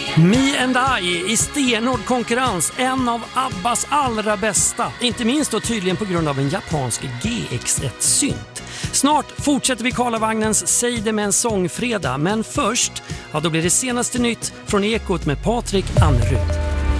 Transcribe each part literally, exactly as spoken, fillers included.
Me and I i stenhård konkurrens, en av Abbas allra bästa. Inte minst då tydligen på grund av en japansk G X ett-synt. Snart fortsätter vi Karlavagnens Säg det med en sångfredag, men först, ja då blir det senaste nytt från Ekot med Patrik Annerud.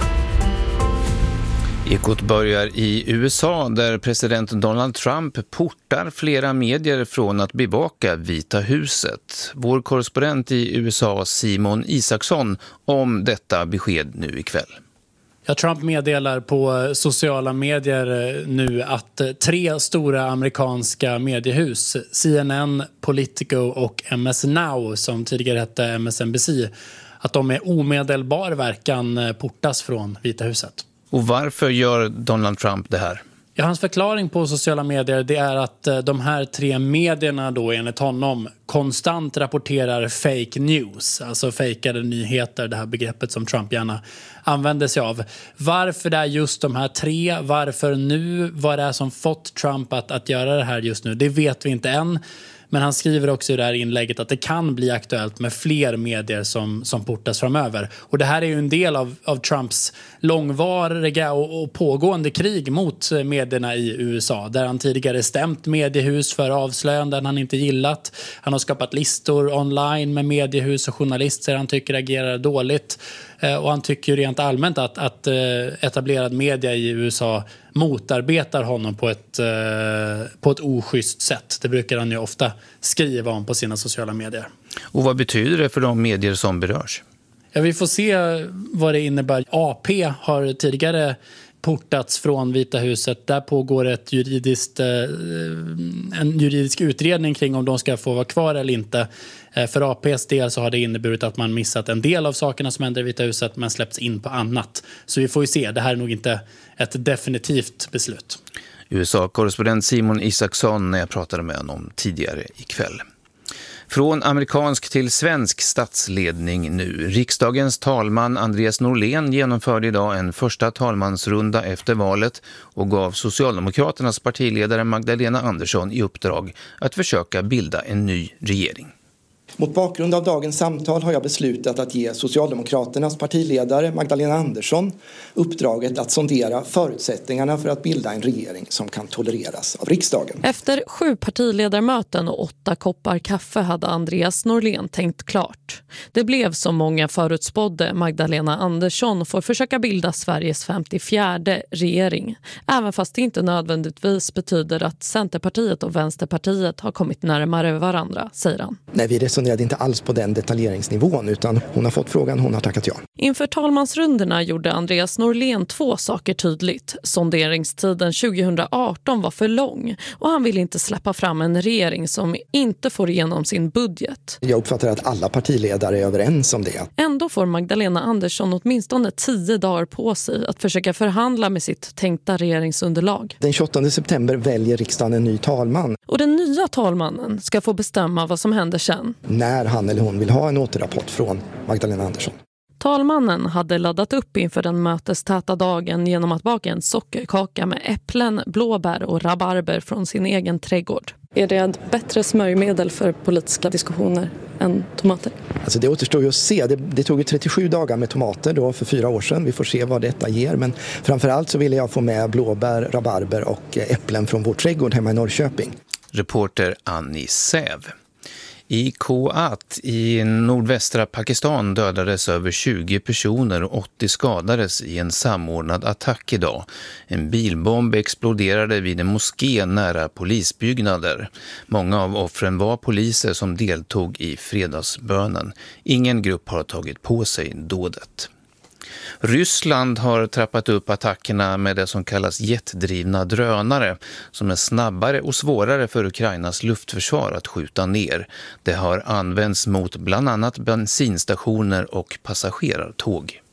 Ekot börjar i U S A där president Donald Trump portar flera medier från att bevaka Vita huset. Vår korrespondent i U S A, Simon Isaksson, om detta besked nu ikväll. Ja, Trump meddelar på sociala medier nu att tre stora amerikanska mediehus, C N N, Politico och M S Now, som tidigare hette M S N B C, att de med omedelbar verkan portas från Vita huset. Och varför gör Donald Trump det här? Ja, hans förklaring på sociala medier det är att de här tre medierna då enligt honom konstant rapporterar fake news, alltså fejkade nyheter, det här begreppet som Trump gärna använder sig av. Varför det är just de här tre, varför nu, vad det är som fått Trump att, att göra det här just nu, det vet vi inte än. Men han skriver också i det här inlägget att det kan bli aktuellt med fler medier som, som portas framöver. Och det här är ju en del av, av Trumps långvariga och, och pågående krig mot medierna i U S A. Där han tidigare stämt mediehus för avslöjanden han inte gillat. Han har skapat listor online med mediehus och journalister han tycker agerar dåligt. Och han tycker rent allmänt att, att etablerad media i U S A motarbetar honom på ett, på ett oschysst sätt. Det brukar han ju ofta skriva om på sina sociala medier. Och vad betyder det för de medier som berörs? Ja, vi får se vad det innebär. A P har tidigare portats från Vita huset. Där pågår ett juridiskt, en juridisk utredning kring om de ska få vara kvar eller inte. För A P:s del så har det inneburit att man missat en del av sakerna som händer i Vita huset men släppts in på annat. Så vi får ju se, det här är nog inte ett definitivt beslut. U S A-korrespondent Simon Isaksson när jag pratade med honom tidigare ikväll. Från amerikansk till svensk statsledning nu. Riksdagens talman Andreas Norlén genomförde idag en första talmansrunda efter valet och gav Socialdemokraternas partiledare Magdalena Andersson i uppdrag att försöka bilda en ny regering. Mot bakgrund av dagens samtal har jag beslutat att ge Socialdemokraternas partiledare Magdalena Andersson uppdraget att sondera förutsättningarna för att bilda en regering som kan tolereras av riksdagen. Efter sju partiledarmöten och åtta koppar kaffe hade Andreas Norlén tänkt klart. Det blev som många förutspådde. Magdalena Andersson får försöka bilda Sveriges femtiofjärde regering. Även fast det inte nödvändigtvis betyder att Centerpartiet och Vänsterpartiet har kommit närmare varandra, säger han. Nej, vi resonerade inte alls på den detaljeringsnivån utan hon har fått frågan, hon har tackat ja. Inför talmansrundorna gjorde Andreas Norlén två saker tydligt. Sonderingstiden tjugohundraarton var för lång och han vill inte släppa fram en regering som inte får igenom sin budget. Jag uppfattar att alla partiledare är överens om det. Ändå får Magdalena Andersson åtminstone tio dagar på sig att försöka förhandla med sitt tänkta regeringsunderlag. Den tjugoåttonde september väljer riksdagen en ny talman. Och den nya talmannen ska få bestämma vad som händer sen. När han eller hon vill ha en återrapport från Magdalena Andersson. Talmannen hade laddat upp inför den mötestäta dagen genom att baka en sockerkaka med äpplen, blåbär och rabarber från sin egen trädgård. Är det ett bättre smörjmedel för politiska diskussioner än tomater? Alltså det återstår ju att se. Det, det tog ju trettiosju dagar med tomater då för fyra år sedan. Vi får se vad detta ger. Men framförallt så ville jag få med blåbär, rabarber och äpplen från vår trädgård hemma i Norrköping. Reporter Annie Säv. I Koat i nordvästra Pakistan dödades över tjugo personer och åttio skadades i en samordnad attack idag. En bilbomb exploderade vid en moské nära polisbyggnader. Många av offren var poliser som deltog i fredagsbönen. Ingen grupp har tagit på sig dådet. Ryssland har trappat upp attackerna med det som kallas jetdrivna drönare som är snabbare och svårare för Ukrainas luftförsvar att skjuta ner. Det har använts mot bland annat bensinstationer och passagerartåg.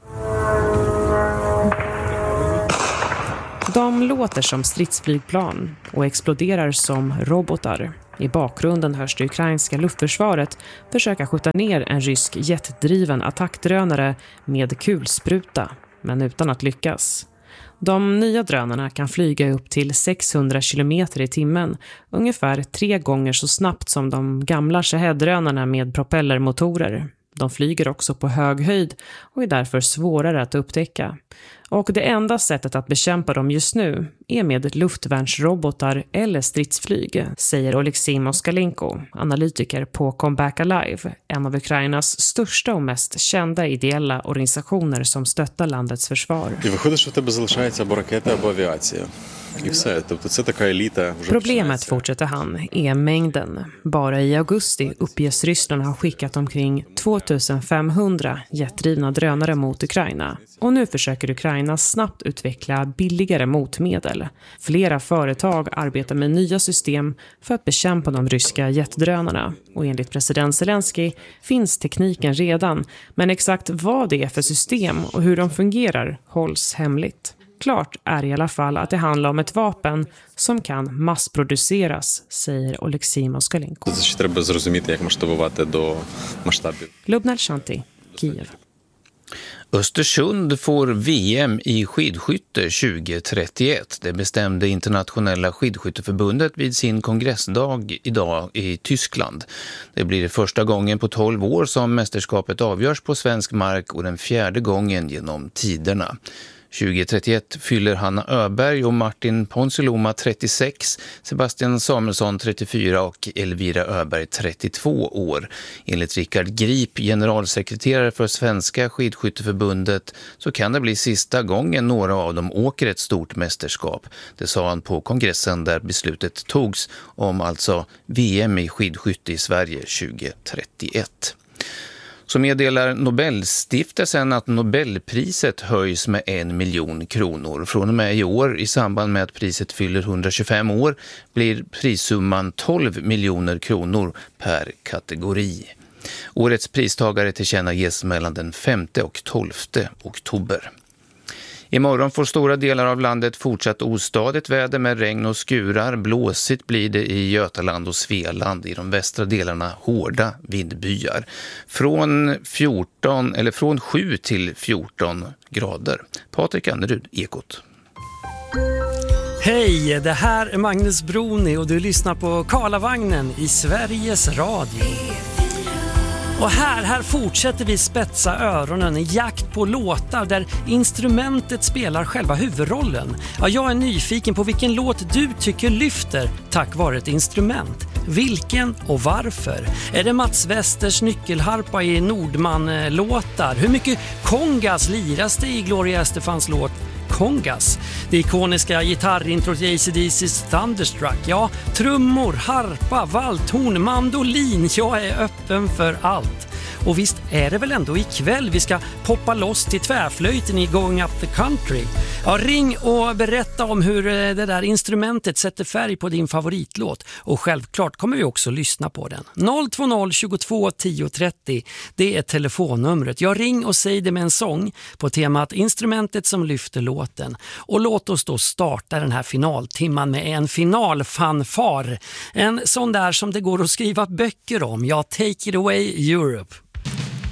De låter som stridsflygplan och exploderar som robotar. I bakgrunden hörs det ukrainska luftförsvaret försöka skjuta ner en rysk jetdriven attackdrönare med kulspruta, men utan att lyckas. De nya drönarna kan flyga upp till sexhundra kilometer i timmen, ungefär tre gånger så snabbt som de gamla Shahed-drönarna med propellermotorer. De flyger också på hög höjd och är därför svårare att upptäcka. Och det enda sättet att bekämpa dem just nu är med luftvärnsrobotar eller stridsflyg, säger Oleksij Moskalenko, analytiker på Comeback Alive, en av Ukrainas största och mest kända ideella organisationer som stöttar landets försvar. Problemet, fortsätter han, är mängden. Bara i augusti uppges Ryssland ha skickat omkring tvåtusenfemhundra jetdrivna drönare mot Ukraina. Och nu försöker Ukraina snabbt utveckla billigare motmedel. Flera företag arbetar med nya system för att bekämpa de ryska jetdrönarna. Och enligt president Zelensky finns tekniken redan, men exakt vad det är för system och hur de fungerar hålls hemligt. Klart är i alla fall att det handlar om ett vapen som kan massproduceras, säger Oleksij Moskalenko. Lubna Shanti, Kiev. Östersund får V M i skidskytte tjugo trettioett. Det bestämde Internationella skidskytteförbundet vid sin kongressdag idag i Tyskland. Det blir första gången på tolv år som mästerskapet avgörs på svensk mark och den fjärde gången genom tiderna. tjugo trettioett fyller Hanna Öberg och Martin Ponsiluoma trettiosex, Sebastian Samuelsson trettiofyra och Elvira Öberg trettiotvå år. Enligt Rickard Grip, generalsekreterare för Svenska skidskytteförbundet, så kan det bli sista gången några av dem åker ett stort mästerskap. Det sa han på kongressen där beslutet togs om alltså V M i skidskytte i Sverige tjugo trettioett. Så meddelar Nobelstiftelsen att Nobelpriset höjs med en miljon kronor. Från och med i år, i samband med att priset fyller hundratjugofem år, blir prissumman tolv miljoner kronor per kategori. Årets pristagare tillkännages mellan den femte och tolfte oktober. Imorgon får stora delar av landet fortsatt ostadigt väder med regn och skurar. Blåsigt blir det i Götaland och Svealand. I de västra delarna hårda vindbyar. Från, fjorton, eller från sju till fjorton grader. Patrik Annerud, Ekot. Hej, det här är Magnus Broni och du lyssnar på Karlavagnen i Sveriges Radio. Och här, här fortsätter vi spetsa öronen i jakt på låtar där instrumentet spelar själva huvudrollen. Ja, jag är nyfiken på vilken låt du tycker lyfter tack vare ett instrument. Vilken och varför? Är det Mats Westers nyckelharpa i Nordman-låtar? Hur mycket kongas liras det i Gloria Estefans låt Kongas? Det ikoniska gitarrintrot i A C D C:s Thunderstruck. Ja, trummor, harpa, valthorn, mandolin. Jag är öppen för allt. Och visst är det väl ändå ikväll vi ska poppa loss till tvärflöjten i Going Up the Country. Ja, ring och berätta om hur det där instrumentet sätter färg på din favoritlåt. Och självklart kommer vi också lyssna på den. noll två noll tjugotvå tio trettio, det är telefonnumret. Jag ring och säg det med en sång på temat instrumentet som lyfter låten. Och låt oss då starta den här finaltimman med en finalfanfar. En sån där som det går att skriva böcker om. Ja, Take It Away Europe.